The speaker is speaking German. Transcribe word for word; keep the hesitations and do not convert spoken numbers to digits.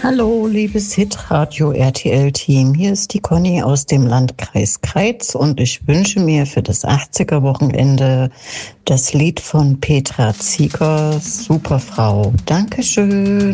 Hallo, liebes Hitradio R T L-Team. Hier ist die Conny aus dem Landkreis Kreiz und ich wünsche mir für das achtziger-Wochenende das Lied von Petra Zieger, Superfrau. Dankeschön.